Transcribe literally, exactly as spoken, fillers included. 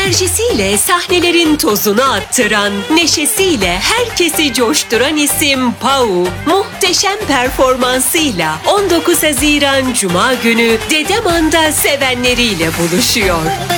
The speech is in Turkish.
Enerjisiyle sahnelerin tozunu attıran, neşesiyle herkesi coşturan isim Pau, muhteşem performansıyla on dokuz Haziran Cuma günü Dedeman'da sevenleriyle buluşuyor.